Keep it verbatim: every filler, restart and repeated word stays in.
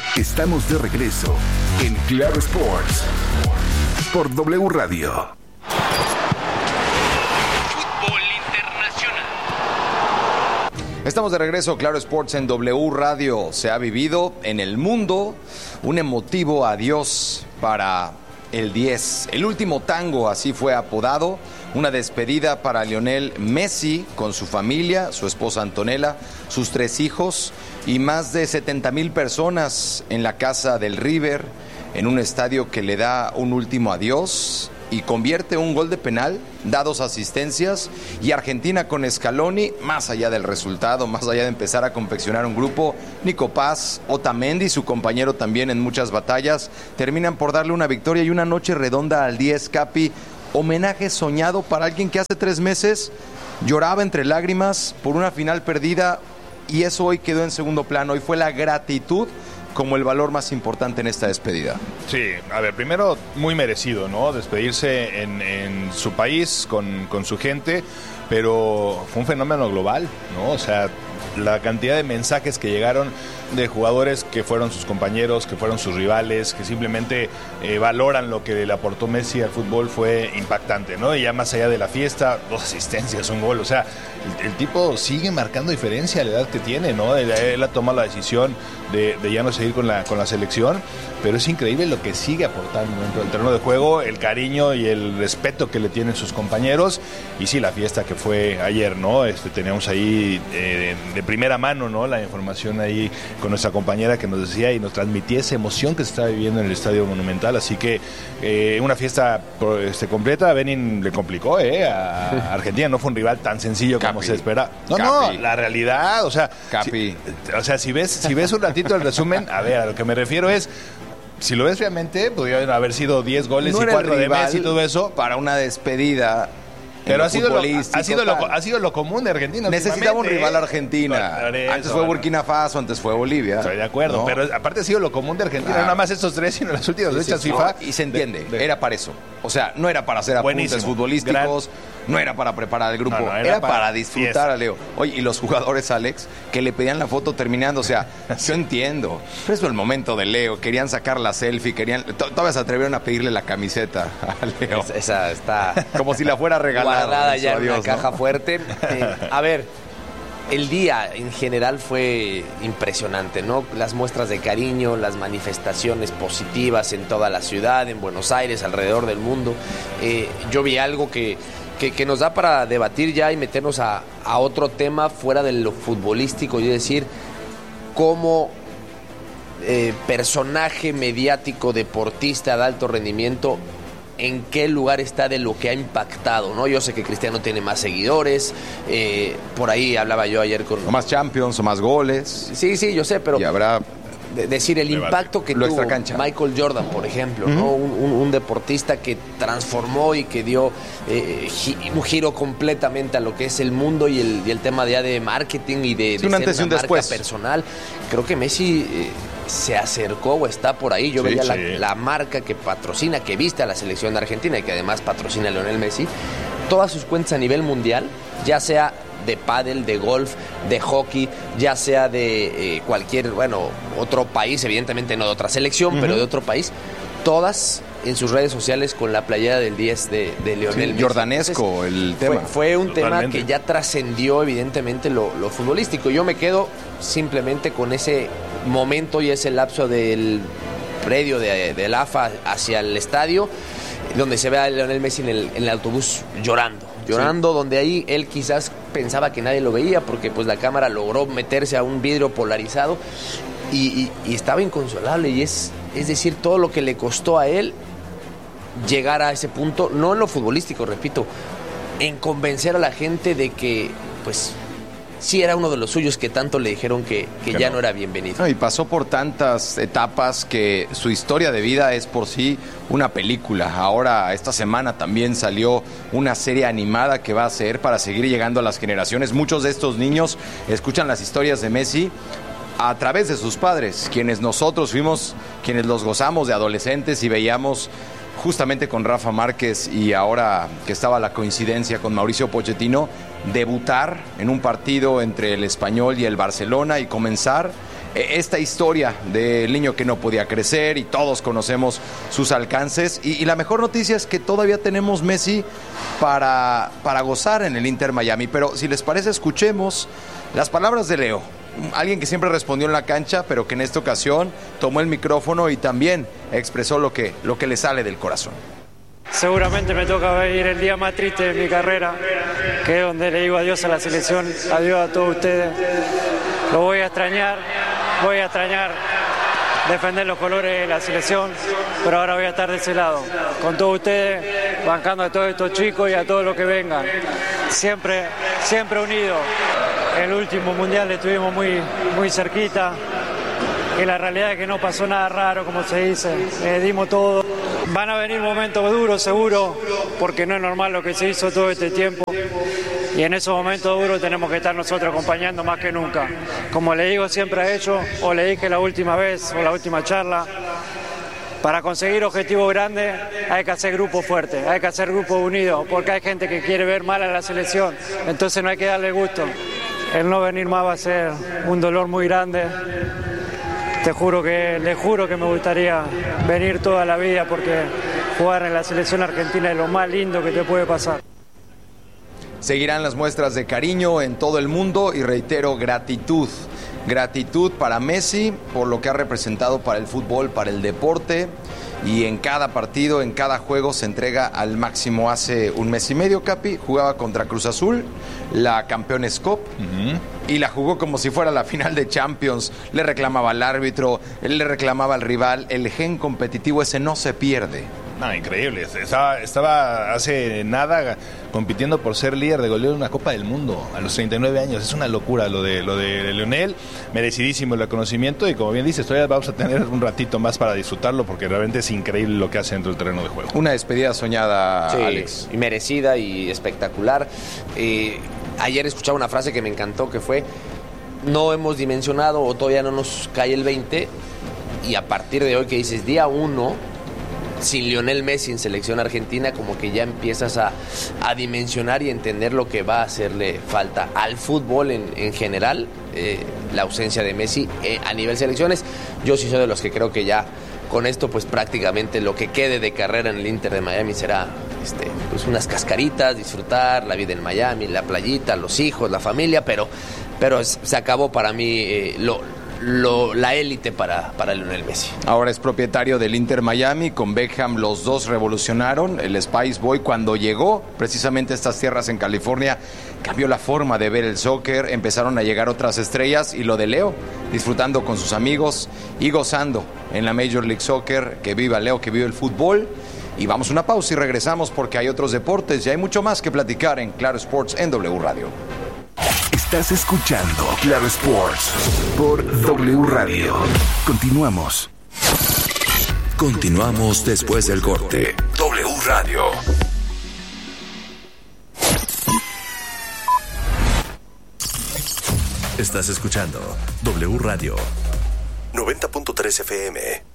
Estamos de regreso en Claro Sports por W Radio. Fútbol internacional. Estamos de regreso, Claro Sports en W Radio. Se ha vivido en el mundo un emotivo adiós para el diez. El último tango, así fue apodado. Una despedida para Lionel Messi con su familia, su esposa Antonella, sus tres hijos y más de setenta mil personas en la casa del River, en un estadio que le da un último adiós y convierte un gol de penal, da dos asistencias, y Argentina con Scaloni, más allá del resultado, más allá de empezar a confeccionar un grupo, Nico Paz, Otamendi, su compañero también en muchas batallas, terminan por darle una victoria y una noche redonda al diez. Capi, homenaje soñado para alguien que hace tres meses lloraba entre lágrimas por una final perdida, y eso hoy quedó en segundo plano. Hoy fue la gratitud como el valor más importante en esta despedida. Sí, a ver, primero muy merecido, ¿no? Despedirse en, en su país, con, con su gente, pero fue un fenómeno global, ¿no? O sea, la cantidad de mensajes que llegaron de jugadores que fueron sus compañeros, que fueron sus rivales, que simplemente eh, valoran lo que le aportó Messi al fútbol fue impactante, ¿no? Y ya más allá de la fiesta, dos asistencias, un gol, o sea, el, el tipo sigue marcando diferencia a la edad que tiene, ¿no? Él, él ha tomado la decisión de, de ya no seguir con la, con la selección, pero es increíble lo que sigue aportando dentro del terreno de juego, el cariño y el respeto que le tienen sus compañeros, y sí, la fiesta que fue ayer, ¿no? Este, teníamos ahí eh, de, de primera mano, ¿no? La información ahí con nuestra compañera que nos decía y nos transmitía esa emoción que se estaba viviendo en el Estadio Monumental, así que eh, una fiesta este, completa. Benin le complicó eh, a Argentina, no fue un rival tan sencillo Capi, como se espera. No, Capi. no, la realidad, o sea, Capi. Si, o sea, si ves, si ves un ratito el resumen, a ver, a lo que me refiero es, si lo ves realmente, podrían haber sido diez goles no y cuatro de Messi y todo eso. Para una despedida. Pero ha sido, lo, ha, sido lo, ha sido lo común de Argentina. Necesitaba un rival Argentina. Eso, antes fue Burkina Faso, antes fue Bolivia. Estoy de acuerdo, ¿no? Pero aparte ha sido lo común de Argentina. Claro. No nada más estos tres, sino las últimas sí, fechas sí, FIFA. No, y se entiende, de, de... era para eso. O sea, no era para hacer apuntes Buenísimo. futbolísticos, Gran... no era para preparar el grupo, no, no, era, era para, para disfrutar fiesta. a Leo. Oye, y los jugadores, Alex, que le pedían la foto terminando, o sea, yo entiendo. Pero es el momento de Leo, querían sacar la selfie, querían... Todavía se atrevieron a pedirle la camiseta a Leo. Es, esa está... Como si la fuera regalada. Guardada ya en una caja ¿no? fuerte. Eh, a ver, el día en general fue impresionante, ¿no? Las muestras de cariño, las manifestaciones positivas en toda la ciudad, en Buenos Aires, alrededor del mundo. Eh, yo vi algo que, que, que nos da para debatir ya y meternos a, a otro tema fuera de lo futbolístico, y decir cómo eh, personaje mediático, deportista de alto rendimiento, en qué lugar está de lo que ha impactado, ¿no? Yo sé que Cristiano tiene más seguidores, eh, por ahí hablaba yo ayer con... O más Champions, o más goles. Sí, sí, yo sé, pero... Y habrá... De decir, el Debate. impacto que lo tuvo Michael Jordan, por ejemplo, uh-huh. ¿no? Un, un, un deportista que transformó y que dio eh, gi- un giro completamente a lo que es el mundo y el, y el tema ya de marketing y de, sí, de un ser una un marca después. personal. Creo que Messi... Eh, se acercó o está por ahí. Yo sí, veía sí. La, la marca que patrocina, que viste a la selección de Argentina y que además patrocina a Lionel Messi, todas sus cuentas a nivel mundial, ya sea de pádel, de golf, de hockey, ya sea de eh, cualquier, bueno, otro país, evidentemente no de otra selección, uh-huh. pero de otro país, todas en sus redes sociales con la playera del diez de, de Lionel sí, Messi. Jordanesco. Entonces, el tema. Fue, fue un Totalmente. tema que ya trascendió evidentemente lo, lo futbolístico. Yo me quedo simplemente con ese momento y ese lapso del predio de, del A F A hacia el estadio, donde se ve a Lionel Messi en el, en el autobús llorando. Llorando, sí. Donde ahí él quizás pensaba que nadie lo veía porque pues la cámara logró meterse a un vidrio polarizado y, y, y estaba inconsolable. Y es, es decir, todo lo que le costó a él llegar a ese punto, no en lo futbolístico, repito, en convencer a la gente de que pues sí era uno de los suyos, que tanto le dijeron que, que, que ya no. no era bienvenido. No, y pasó por tantas etapas que su historia de vida es por sí una película. Ahora, esta semana también salió una serie animada que va a ser para seguir llegando a las generaciones. Muchos de estos niños escuchan las historias de Messi a través de sus padres, quienes nosotros fuimos, quienes los gozamos de adolescentes y veíamos justamente con Rafa Márquez, y ahora que estaba la coincidencia con Mauricio Pochettino, debutar en un partido entre el Español y el Barcelona y comenzar esta historia del niño que no podía crecer y todos conocemos sus alcances. Y, y la mejor noticia es que todavía tenemos Messi para, para gozar en el Inter Miami. Pero si les parece, escuchemos las palabras de Leo. Alguien que siempre respondió en la cancha, pero que en esta ocasión tomó el micrófono y también expresó lo que, lo que le sale del corazón. Seguramente me toca vivir el día más triste de mi carrera, que es donde le digo adiós a la selección, adiós a todos ustedes. Lo voy a extrañar, voy a extrañar defender los colores de la selección, pero ahora voy a estar de ese lado, con todos ustedes, bancando a todos estos chicos y a todos los que vengan. Siempre, siempre unidos. El último mundial estuvimos muy, muy cerquita, y la realidad es que no pasó nada raro, como se dice, le dimos todo. Van a venir momentos duros, seguro, porque no es normal lo que se hizo todo este tiempo, y en esos momentos duros tenemos que estar nosotros acompañando más que nunca. Como le digo siempre a ellos, o le dije la última vez, o la última charla, para conseguir objetivos grandes hay que hacer grupos fuertes, hay que hacer grupos unidos, porque hay gente que quiere ver mal a la selección, entonces no hay que darle gusto. El no venir más va a ser un dolor muy grande. Te juro que, le juro que me gustaría venir toda la vida, porque jugar en la selección argentina es lo más lindo que te puede pasar. Seguirán las muestras de cariño en todo el mundo y reitero, gratitud. Gratitud para Messi por lo que ha representado para el fútbol, para el deporte, y en cada partido, en cada juego se entrega al máximo. Hace un mes y medio, Capi, jugaba contra Cruz Azul, la Campeones Cup, uh-huh. y la jugó como si fuera la final de Champions. Le reclamaba al árbitro, él le reclamaba al rival. El gen competitivo ese no se pierde. No, increíble. Estaba, estaba hace nada compitiendo por ser líder de goleo en una Copa del Mundo a los treinta y nueve años. Es una locura lo de lo de Lionel. Merecidísimo el reconocimiento, y como bien dices, todavía vamos a tener un ratito más para disfrutarlo, porque realmente es increíble lo que hace dentro del terreno de juego. Una despedida soñada, sí, Alex. Y merecida y espectacular. Eh, ayer escuchaba una frase que me encantó, que fue: no hemos dimensionado o todavía no nos cae el veinte, y a partir de hoy que dices día uno, sin Lionel Messi en selección argentina, como que ya empiezas a, a dimensionar y entender lo que va a hacerle falta al fútbol en, en general, eh, la ausencia de Messi eh, a nivel selecciones. Yo sí soy de los que creo que ya con esto pues prácticamente lo que quede de carrera en el Inter de Miami será este, pues unas cascaritas, disfrutar la vida en Miami, la playita, los hijos, la familia, pero, pero se acabó para mí eh, lo Lo, la élite para, para Lionel Messi. Ahora es propietario del Inter Miami. Con Beckham los dos revolucionaron. El Spice Boy, cuando llegó precisamente a estas tierras en California, cambió la forma de ver el soccer. Empezaron a llegar otras estrellas, y lo de Leo, disfrutando con sus amigos y gozando en la Major League Soccer. Que viva Leo, que viva el fútbol. Y vamos a una pausa y regresamos, porque hay otros deportes y hay mucho más que platicar en Claro Sports en W Radio. Estás escuchando Claro Sports por W Radio. Continuamos. Continuamos después del corte. W Radio. Estás escuchando W Radio noventa punto tres F M.